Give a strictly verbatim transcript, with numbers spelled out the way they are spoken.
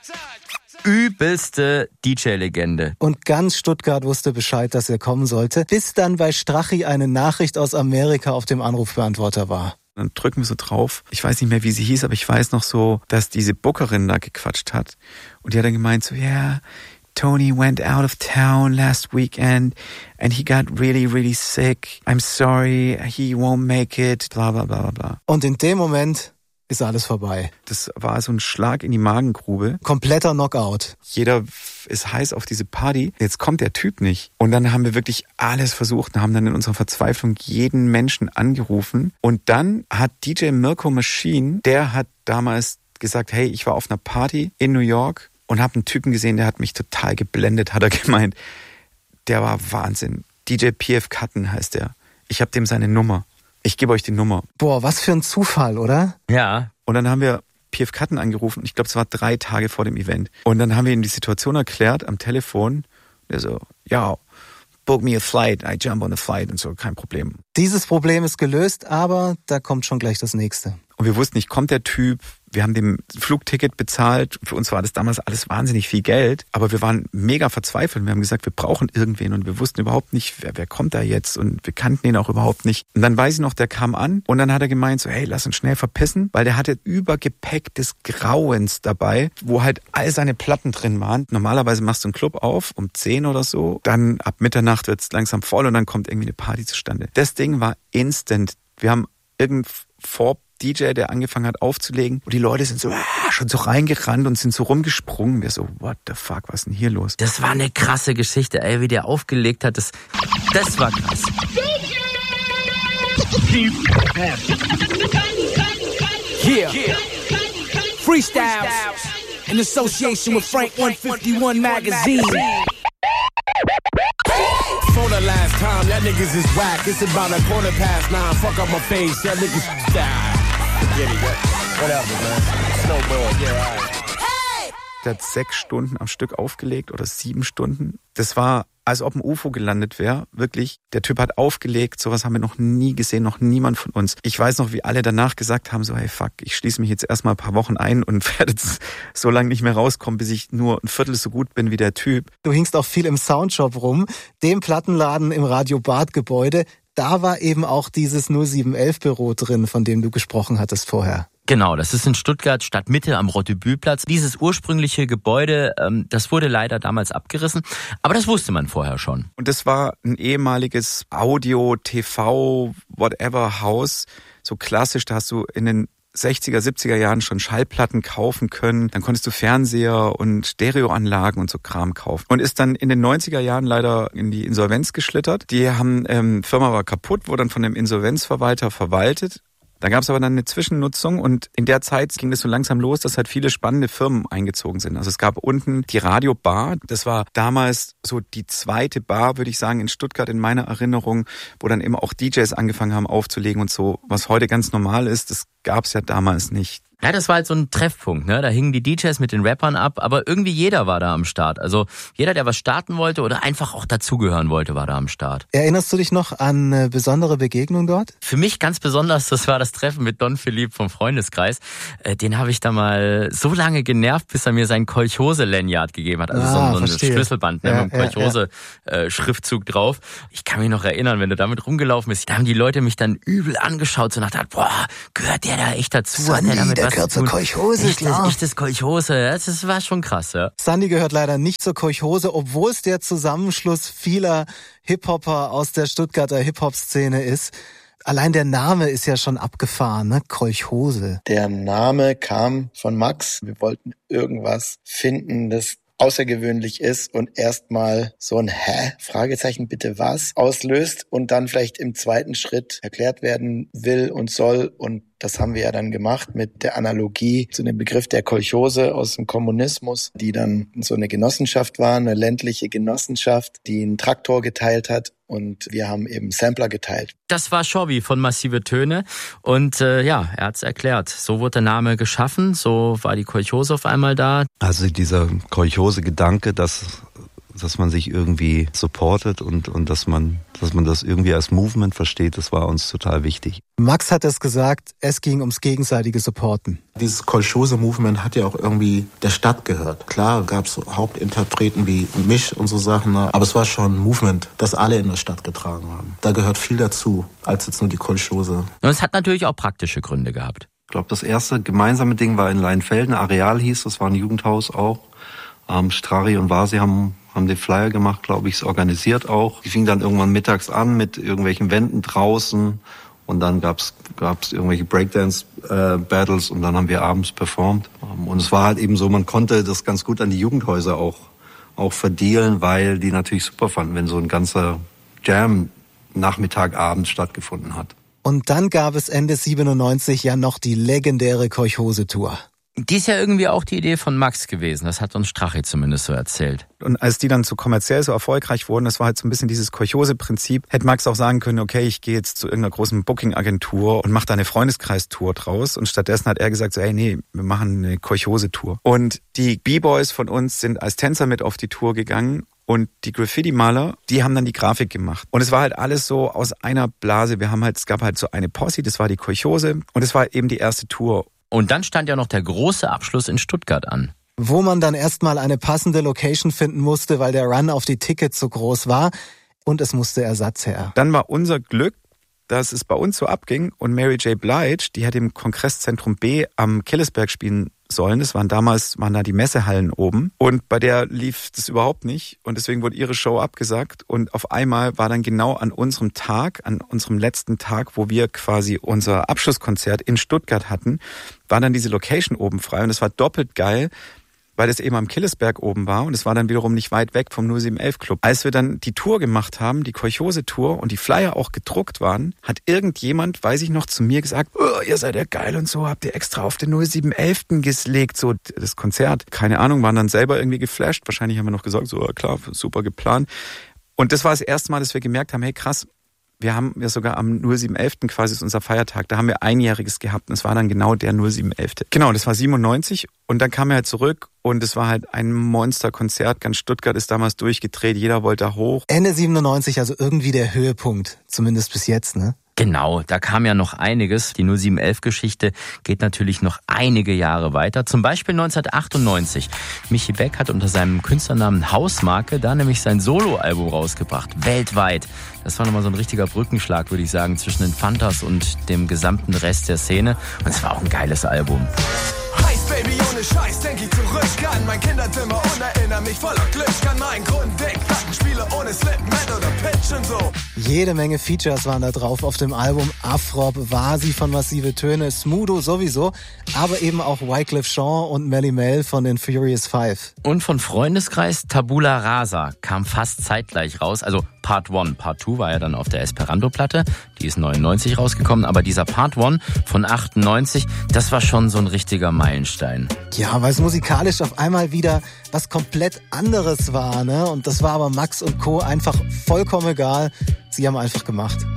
Übelste D J-Legende. Und ganz Stuttgart wusste Bescheid, dass er kommen sollte, bis dann bei Strachi eine Nachricht aus Amerika auf dem Anrufbeantworter war. Dann drücken wir so drauf. Ich weiß nicht mehr, wie sie hieß, aber ich weiß noch so, dass diese Bookerin da gequatscht hat. Und die hat dann gemeint so, ja, yeah, Tony went out of town last weekend and he got really, really sick. I'm sorry, he won't make it, bla bla bla bla. Und in dem Moment ist alles vorbei. Das war so ein Schlag in die Magengrube. Kompletter Knockout. Jeder ist heiß auf diese Party. Jetzt kommt der Typ nicht. Und dann haben wir wirklich alles versucht und haben dann in unserer Verzweiflung jeden Menschen angerufen. Und dann hat D J Mirko Machine, der hat damals gesagt, hey, ich war auf einer Party in New York und habe einen Typen gesehen, der hat mich total geblendet, hat er gemeint. Der war Wahnsinn. D J P F Cutton heißt der. Ich habe dem seine Nummer. Ich gebe euch die Nummer. Boah, was für ein Zufall, oder? Ja. Und dann haben wir P F Cutton angerufen. Ich glaube, es war drei Tage vor dem Event. Und dann haben wir ihm die Situation erklärt am Telefon. Der so, ja, book me a flight. I jump on a flight und so, kein Problem. Dieses Problem ist gelöst, aber da kommt schon gleich das nächste. Und wir wussten nicht, kommt der Typ? Wir haben dem Flugticket bezahlt. Für uns war das damals alles wahnsinnig viel Geld. Aber wir waren mega verzweifelt. Wir haben gesagt, wir brauchen irgendwen. Und wir wussten überhaupt nicht, wer, wer kommt da jetzt. Und wir kannten ihn auch überhaupt nicht. Und dann weiß ich noch, der kam an. Und dann hat er gemeint so, hey, lass uns schnell verpissen. Weil der hatte Übergepäck des Grauens dabei, wo halt all seine Platten drin waren. Normalerweise machst du einen Club auf um zehn oder so. Dann ab Mitternacht wird es langsam voll und dann kommt irgendwie eine Party zustande. Das Ding war instant. Wir haben irgend vor D J, der angefangen hat aufzulegen. Und die Leute sind so ah, schon so reingerannt und sind so rumgesprungen. Wir so, what the fuck, was ist denn hier los? Das war eine krasse Geschichte, ey, wie der aufgelegt hat. Das, das war krass. Yeah. Freestyles in association with Frank one fifty-one Magazine. For the last time, y'all niggas is whack. It's about a quarter past nine. Fuck up my face, y'all niggas die. Get it, whatever, man. Snowball, yeah, alright. Hey! Der hat sechs Stunden am Stück aufgelegt oder sieben Stunden. Das war, als ob ein U F O gelandet wäre. Wirklich, der Typ hat aufgelegt. Sowas haben wir noch nie gesehen, noch niemand von uns. Ich weiß noch, wie alle danach gesagt haben, so, hey, fuck, ich schließe mich jetzt erstmal ein paar Wochen ein und werde jetzt so lange nicht mehr rauskommen, bis ich nur ein Viertel so gut bin wie der Typ. Du hingst auch viel im Soundshop rum, dem Plattenladen im Radio Bad Gebäude. Da war eben auch dieses null sieben elf Büro drin, von dem du gesprochen hattest vorher. Genau, das ist in Stuttgart Stadtmitte am Rottebühlplatz. Dieses ursprüngliche Gebäude, ähm, das wurde leider damals abgerissen, aber das wusste man vorher schon. Und das war ein ehemaliges Audio-, T V-, whatever Haus, so klassisch, da hast du in den sechziger, siebziger Jahren schon Schallplatten kaufen können. Dann konntest du Fernseher und Stereoanlagen und so Kram kaufen. Und ist dann in den neunziger Jahren leider in die Insolvenz geschlittert. Die haben, ähm, Firma war kaputt, wurde dann von dem Insolvenzverwalter verwaltet. Da gab es aber dann eine Zwischennutzung und in der Zeit ging es so langsam los, dass halt viele spannende Firmen eingezogen sind. Also es gab unten die Radio Bar, das war damals so die zweite Bar, würde ich sagen, in Stuttgart in meiner Erinnerung, wo dann immer auch D Js angefangen haben aufzulegen und so, was heute ganz normal ist, das gab es ja damals nicht. Ja, das war halt so ein Treffpunkt, ne? Da hingen die D Js mit den Rappern ab, aber irgendwie jeder war da am Start. Also jeder, der was starten wollte oder einfach auch dazugehören wollte, war da am Start. Erinnerst du dich noch an eine besondere Begegnung dort? Für mich ganz besonders, das war das Treffen mit Don Philipp vom Freundeskreis. Den habe ich da mal so lange genervt, bis er mir sein Kolchose-Lanyard gegeben hat. Also ah, so, so ein Schlüsselband, ne, ja, mit einem Kolchose-Schriftzug ja, ja. drauf. Ich kann mich noch erinnern, wenn du damit rumgelaufen bist, da haben die Leute mich dann übel angeschaut, so nach der, boah, gehört der da echt dazu? Sandy, hat der damit der gehört zur Kolchose, echt, klar. Echt das Kolchose, das, das war schon krass, ja. Sandy gehört leider nicht zur Kolchose, obwohl es der Zusammenschluss vieler Hip-Hopper aus der Stuttgarter Hip-Hop-Szene ist. Allein der Name ist ja schon abgefahren, ne? Kolchose. Der Name kam von Max. Wir wollten irgendwas finden, das außergewöhnlich ist und erstmal so ein Hä? Fragezeichen, bitte was? Auslöst und dann vielleicht im zweiten Schritt erklärt werden will und soll. Und das haben wir ja dann gemacht mit der Analogie zu dem Begriff der Kolchose aus dem Kommunismus, die dann so eine Genossenschaft war, eine ländliche Genossenschaft, die einen Traktor geteilt hat. Und wir haben eben Sampler geteilt. Das war Shobby von Massive Töne. Und äh, ja, er hat's erklärt. So wurde der Name geschaffen, so war die Kolchose auf einmal da. Also dieser Kolchose-Gedanke, dass dass man sich irgendwie supportet und, und dass man, dass man das irgendwie als Movement versteht, das war uns total wichtig. Max hat es gesagt, es ging ums gegenseitige Supporten. Dieses Kolchose-Movement hat ja auch irgendwie der Stadt gehört. Klar gab es Hauptinterpreten wie mich und so Sachen, aber es war schon ein Movement, das alle in der Stadt getragen haben. Da gehört viel dazu, als jetzt nur die Kolchose. Und es hat natürlich auch praktische Gründe gehabt. Ich glaube, das erste gemeinsame Ding war in Leinfelden, Areal hieß, das war ein Jugendhaus auch. Ähm, Strari und Vasi haben, haben den Flyer gemacht, glaube ich, es organisiert auch. Die fing dann irgendwann mittags an mit irgendwelchen Wänden draußen und dann gab's gab's irgendwelche Breakdance-Battles äh, und dann haben wir abends performt. Ähm, und es war halt eben so, man konnte das ganz gut an die Jugendhäuser auch, auch verdealen, weil die natürlich super fanden, wenn so ein ganzer Jam Nachmittag, abends stattgefunden hat. Und dann gab es Ende siebenundneunzig ja noch die legendäre Kolchose-Tour. Die ist ja irgendwie auch die Idee von Max gewesen. Das hat uns Strachi zumindest so erzählt. Und als die dann so kommerziell so erfolgreich wurden, das war halt so ein bisschen dieses Kolchose-Prinzip, hätte Max auch sagen können, okay, ich gehe jetzt zu irgendeiner großen Booking-Agentur und mache da eine Freundeskreistour draus. Und stattdessen hat er gesagt, so, ey, nee, wir machen eine Kolchose-Tour. Und die B-Boys von uns sind als Tänzer mit auf die Tour gegangen. Und die Graffiti-Maler, die haben dann die Grafik gemacht. Und es war halt alles so aus einer Blase. Wir haben halt, es gab halt so eine Posse, das war die Kolchose. Und es war eben die erste Tour. Und dann stand ja noch der große Abschluss in Stuttgart an. Wo man dann erstmal eine passende Location finden musste, weil der Run auf die Tickets so groß war. Und es musste Ersatz her. Dann war unser Glück, dass es bei uns so abging. Und Mary J. Blige, die hat im Kongresszentrum B am Killesberg spielen sollen. Das waren damals, waren da die Messehallen oben. Und bei der lief das überhaupt nicht. Und deswegen wurde ihre Show abgesagt. Und auf einmal war dann genau an unserem Tag, an unserem letzten Tag, wo wir quasi unser Abschlusskonzert in Stuttgart hatten, war dann diese Location oben frei. Und es war doppelt geil, weil das eben am Killesberg oben war und es war dann wiederum nicht weit weg vom null sieben elf Club. Als wir dann die Tour gemacht haben, die Kolchose-Tour und die Flyer auch gedruckt waren, hat irgendjemand, weiß ich noch, zu mir gesagt, oh, ihr seid ja geil und so, habt ihr extra auf den null sieben elf gelegt, so das Konzert. Keine Ahnung, waren dann selber irgendwie geflasht. Wahrscheinlich haben wir noch gesagt, so klar, super geplant. Und das war das erste Mal, dass wir gemerkt haben, hey krass, wir haben ja sogar am null sieben elf quasi ist unser Feiertag, da haben wir Einjähriges gehabt und es war dann genau der null sieben elf. Genau, das war siebenundneunzig und dann kam er halt zurück und es war halt ein Monsterkonzert, ganz Stuttgart ist damals durchgedreht, jeder wollte da hoch. Ende siebenundneunzig, also irgendwie der Höhepunkt, zumindest bis jetzt, ne? Genau, da kam ja noch einiges. Die null sieben elf Geschichte geht natürlich noch einige Jahre weiter. Zum Beispiel neunzehnhundertachtundneunzig. Michi Beck hat unter seinem Künstlernamen Hausmarke da nämlich sein Soloalbum rausgebracht, weltweit. Das war nochmal so ein richtiger Brückenschlag, würde ich sagen, zwischen den Fantas und dem gesamten Rest der Szene. Und es war auch ein geiles Album. Heiß, Baby, ohne Scheiß, denk ich zurück an mein Kinderzimmer und erinnere mich voller Glück an meinen Grundding. Plattenspiele ohne Slipmat oder Pitch und so. Jede Menge Features waren da drauf auf dem Album. Afrop, Vasi von Massive Töne, Smudo sowieso, aber eben auch Wyclef Jean und Melly Mel von den Furious Five. Und von Freundeskreis Tabula Rasa kam fast zeitgleich raus, also Part eins. Part zwei war ja dann auf der Esperanto-Platte, die ist neunundneunzig rausgekommen, aber dieser Part eins von achtundneunzig, das war schon so ein richtiger Meilenstein. Ja, weil es musikalisch auf einmal wieder was komplett anderes war, ne? Und das war aber Max und Co. einfach vollkommen egal. Sie haben einfach gemacht.